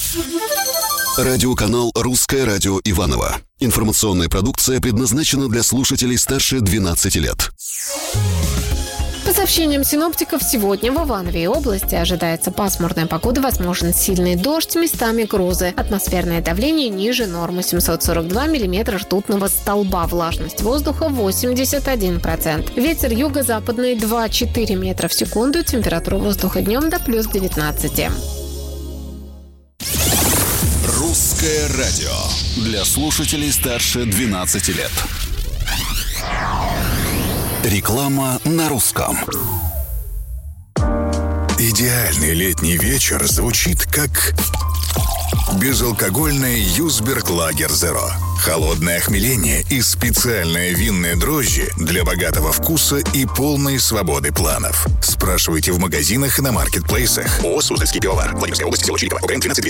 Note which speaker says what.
Speaker 1: Радиоканал «Русское радио Иваново». Информационная продукция предназначена для слушателей старше 12 лет.
Speaker 2: По сообщениям синоптиков, сегодня в Иванове и области ожидается пасмурная погода, возможен сильный дождь, местами грозы. Атмосферное давление ниже нормы 742 миллиметра ртутного столба. Влажность воздуха 81%. Ветер юго-западный 2-4 метра в секунду. Температура воздуха днем до плюс 19.
Speaker 1: «Русское радио» для слушателей старше 12 лет. Реклама на русском.
Speaker 3: Идеальный летний вечер звучит как безалкогольный Юсберг Лагер Зеро. Холодное охмеление и специальные винные дрожжи для богатого вкуса и полной свободы планов. Спрашивайте в магазинах и на маркетплейсах.
Speaker 4: ООО «Суздальский пивовар». Владимирская область, село Чириково. УКМ 12